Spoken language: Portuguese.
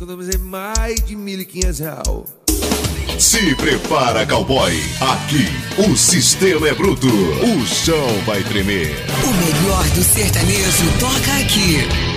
Economizei mais de R$ 1.500. Se prepara, cowboy. Aqui o sistema é bruto. O chão vai tremer. O melhor do sertanejo toca aqui.